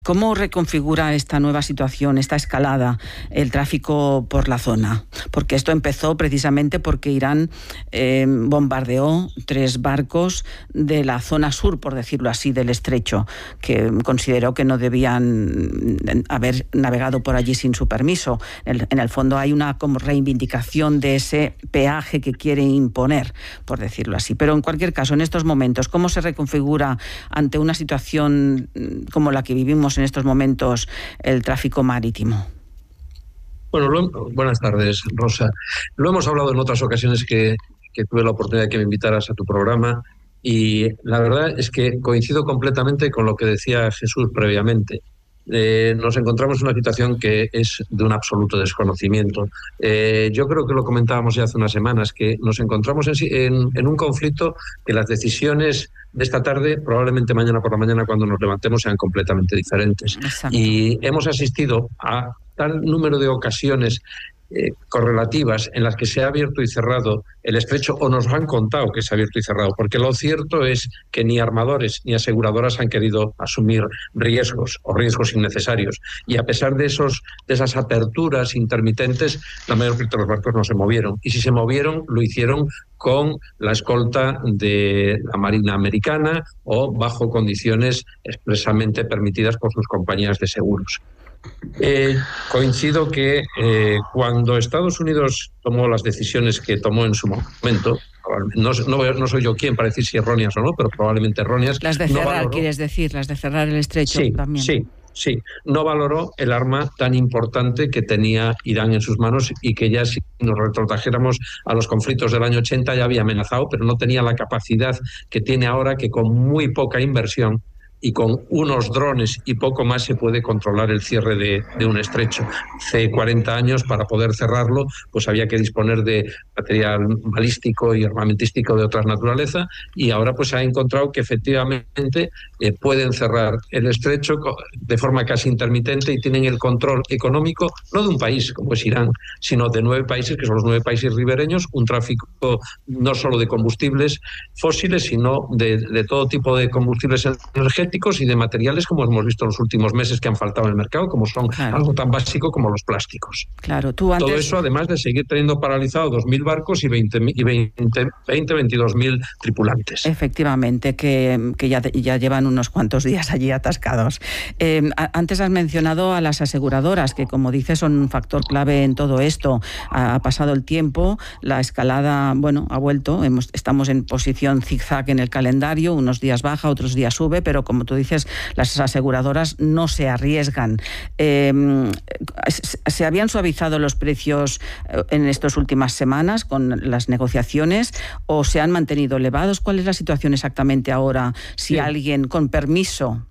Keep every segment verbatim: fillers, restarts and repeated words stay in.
¿Cómo reconfigura esta nueva situación, esta escalada, el tráfico por la zona? Porque esto empezó precisamente porque Irán eh, bombardeó tres barcos de la zona sur, por decirlo así, del estrecho, que consideró que no debían haber navegado por allí sin su permiso. En el, en el fondo hay una como reivindicación de ese peaje que quiere imponer, por decirlo así. Pero en cualquier caso, en estos momentos, ¿cómo se reconfigura ante una situación como la que vivimos en estos momentos el tráfico marítimo? Bueno, lo, buenas tardes, Rosa. Lo hemos hablado en otras ocasiones que, que tuve la oportunidad de que me invitaras a tu programa, y la verdad es que coincido completamente con lo que decía Jesús previamente. Eh, nos encontramos en una situación que es de un absoluto desconocimiento. Eh, yo creo que lo comentábamos ya hace unas semanas, que nos encontramos en, en, en un conflicto que las decisiones de esta tarde, probablemente mañana por la mañana cuando nos levantemos, sean completamente diferentes. Exacto. Y hemos asistido a tal número de ocasiones Eh, correlativas en las que se ha abierto y cerrado el estrecho, o nos han contado que se ha abierto y cerrado, porque lo cierto es que ni armadores ni aseguradoras han querido asumir riesgos o riesgos innecesarios, y a pesar de esos de esas aperturas intermitentes, la mayor parte de los barcos no se movieron, y si se movieron lo hicieron con la escolta de la Marina Americana o bajo condiciones expresamente permitidas por sus compañías de seguros. Eh, coincido que eh, cuando Estados Unidos tomó las decisiones que tomó en su momento, no, no, no soy yo quien para decir si erróneas o no, pero probablemente erróneas. Las de cerrar, no valoró, quieres decir, las de cerrar el estrecho sí, también. Sí, sí, no valoró el arma tan importante que tenía Irán en sus manos, y que ya, si nos retrotrajéramos a los conflictos del año ochenta, ya había amenazado, pero no tenía la capacidad que tiene ahora, que con muy poca inversión y con unos drones y poco más se puede controlar el cierre de, de un estrecho. Hace cuarenta años, para poder cerrarlo, pues había que disponer de material balístico y armamentístico de otra naturaleza, y ahora pues se ha encontrado que efectivamente eh, pueden cerrar el estrecho de forma casi intermitente, y tienen el control económico, no de un país como es Irán, sino de nueve países, que son los nueve países ribereños, un tráfico no solo de combustibles fósiles, sino de, de todo tipo de combustibles energéticos y de materiales, como hemos visto en los últimos meses, que han faltado en el mercado, como son claro. algo tan básico como los plásticos. Claro, tú antes... Todo eso, además de seguir teniendo paralizado dos mil barcos y veinte, veintidós mil tripulantes. Efectivamente, que, que ya, ya llevan unos cuantos días allí atascados. Eh, a, antes has mencionado a las aseguradoras, que como dices son un factor clave en todo esto. Ha, ha pasado el tiempo, la escalada, bueno, ha vuelto, hemos, estamos en posición zigzag en el calendario, unos días baja, otros días sube, pero como tú dices, las aseguradoras no se arriesgan. Eh, ¿Se habían suavizado los precios en estas últimas semanas con las negociaciones o se han mantenido elevados? ¿Cuál es la situación exactamente ahora? Si sí. alguien con permiso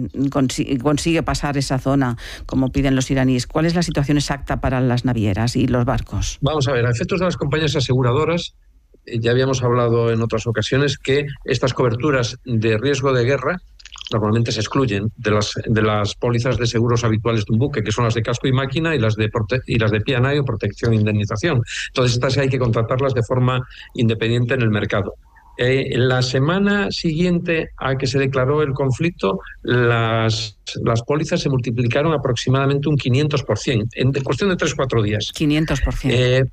consigue pasar esa zona, como piden los iraníes, ¿cuál es la situación exacta para las navieras y los barcos? Vamos a ver, a efectos de las compañías aseguradoras, ya habíamos hablado en otras ocasiones que estas coberturas de riesgo de guerra normalmente se excluyen de las, de las pólizas de seguros habituales de un buque, que son las de casco y máquina y las de, prote y las de P and I o protección e indemnización. Entonces estas hay que contratarlas de forma independiente en el mercado. Eh, la semana siguiente a que se declaró el conflicto, las, las pólizas se multiplicaron aproximadamente un quinientos por ciento, en cuestión de tres o cuatro días. quinientos por ciento. Eh,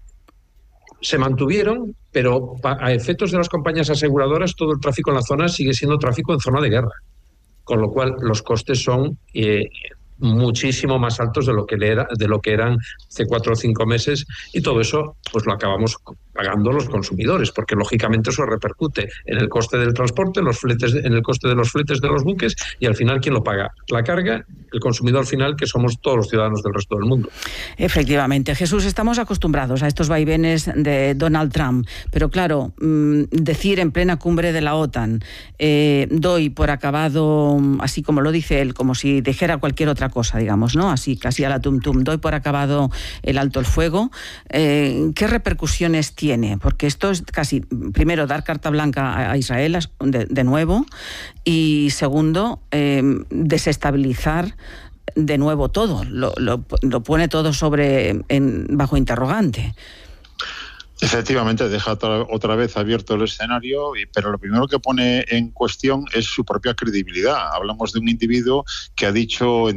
se mantuvieron, pero a efectos de las compañías aseguradoras, todo el tráfico en la zona sigue siendo tráfico en zona de guerra, con lo cual los costes son eh, muchísimo más altos de lo que era, de lo que eran hace cuatro o cinco meses, y todo eso pues lo acabamos pagando los consumidores, porque lógicamente eso repercute en el coste del transporte, en los fletes, en el coste de los fletes de los buques, y al final ¿quién lo paga? La carga, el consumidor final, que somos todos los ciudadanos del resto del mundo. Efectivamente. Jesús, estamos acostumbrados a estos vaivenes de Donald Trump, pero claro, decir en plena cumbre de la OTAN, eh, doy por acabado, así como lo dice él, como si dijera cualquier otra cosa, digamos, ¿no? Así, casi a la tum tum, doy por acabado el alto el fuego. Eh, ¿Qué repercusiones tiene? Porque esto es casi, primero, dar carta blanca a Israel de, de nuevo, y segundo, eh, desestabilizar de nuevo todo, lo, lo, lo pone todo sobre en, bajo interrogante. Efectivamente, deja otra vez abierto el escenario, pero lo primero que pone en cuestión es su propia credibilidad. Hablamos de un individuo que ha dicho en